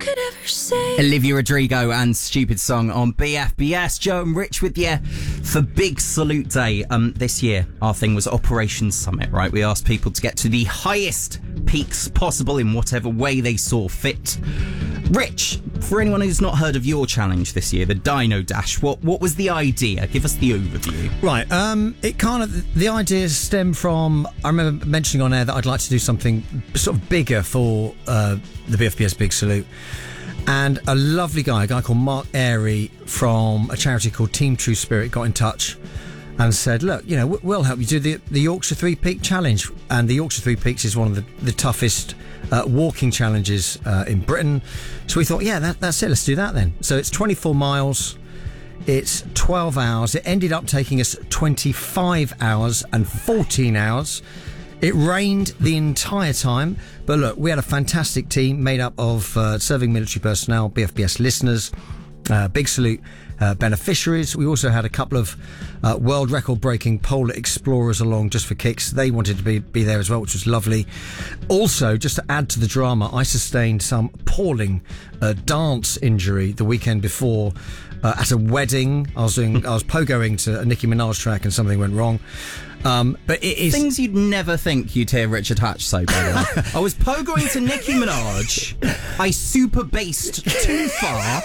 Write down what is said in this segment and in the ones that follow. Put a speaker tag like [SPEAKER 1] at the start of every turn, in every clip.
[SPEAKER 1] could ever say.
[SPEAKER 2] Olivia Rodrigo and Stupid Song on BFBS. Joe and Rich with you for Big Salute Day. This year, our thing was Operation Summit, right? We asked people to get to the highest peaks possible in whatever way they saw fit. Rich, for anyone who's not heard of your challenge this year, the Dino Dash, what was the idea? Give us the overview.
[SPEAKER 3] Right, the idea stemmed from, I remember mentioning on air that I'd like to do something sort of bigger for the BFBS Big Salute. And a lovely guy, a guy called Mark Airy from a charity called Team True Spirit, got in touch and said, look, we'll help you do the Yorkshire Three Peak Challenge. And the Yorkshire Three Peaks is one of the toughest walking challenges in Britain. So we thought, that's it, let's do that then. So it's 24 miles, it's 12 hours. It ended up taking us 25 hours and 14 hours. It rained the entire time, but look, we had a fantastic team made up of serving military personnel, BFBS listeners, Big Salute beneficiaries. We also had a couple of world record breaking polar explorers along just for kicks. They wanted to be there as well, which was lovely. Also, just to add to the drama, I sustained some appalling dance injury the weekend before at a wedding. I was pogoing to a Nicki Minaj track and something went wrong. But it is
[SPEAKER 2] things you'd never think you'd hear Richard Hatch say, by the way. I was pogoing to Nicki Minaj. I super bassed too far.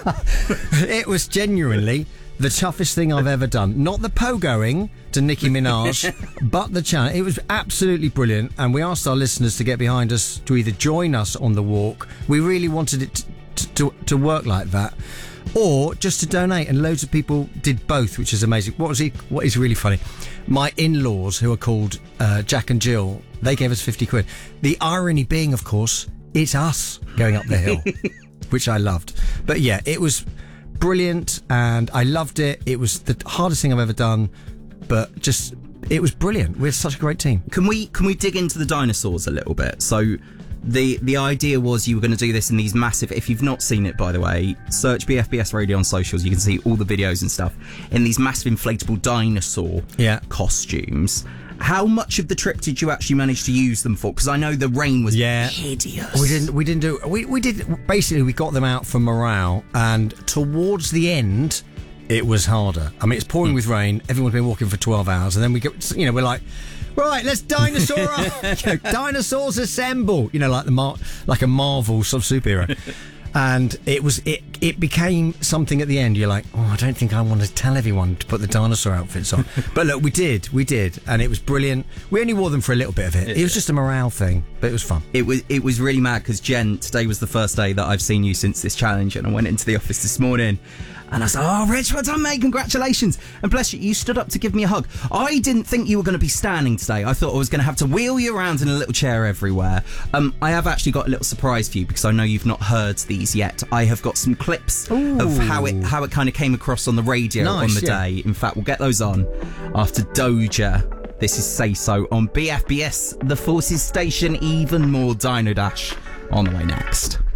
[SPEAKER 3] It was genuinely the toughest thing I've ever done. Not the pogoing to Nicki Minaj, but the challenge. It was absolutely brilliant, and we asked our listeners to get behind us to either join us on the walk. We really wanted it to work like that, or just to donate, and loads of people did both, which is amazing. What is really funny, my in-laws, who are called Jack and Jill, they gave us 50 quid. The irony being, of course, it's us going up the hill, which I loved. But yeah, it was brilliant and I loved it. It was the hardest thing I've ever done, but it was brilliant. We're such a great team.
[SPEAKER 2] Can we dig into the dinosaurs a little bit? So the idea was you were going to do this in these massive, if you've not seen it, by the way, search BFBS Radio on socials, you can see all the videos and stuff, in these massive inflatable dinosaur costumes. How much of the trip did you actually manage to use them for? Because I know the rain was hideous.
[SPEAKER 3] We did basically, we got them out for morale, and towards the end it was harder. I mean, it's pouring with rain, everyone's been walking for 12 hours, and then we're like, right, let's dinosaur up. Dinosaurs assemble. Like a Marvel sort of superhero. And it became something at the end. You're like, I don't think I want to tell everyone to put the dinosaur outfits on. But look, we did, and it was brilliant. We only wore them for a little bit of it. It was just a morale thing, but it was fun.
[SPEAKER 2] It was really mad because Jen, today was the first day that I've seen you since this challenge, and I went into the office this morning. And I said, Rich, well done, mate, congratulations. And bless you, you stood up to give me a hug. I didn't think you were going to be standing today. I thought I was going to have to wheel you around in a little chair everywhere. I have actually got a little surprise for you because I know you've not heard these yet. I have got some clips of how it kind of came across on the radio on the day. In fact, we'll get those on after Doja. This is Say So on BFBS, the Forces Station. Even more Dino Dash on the way next.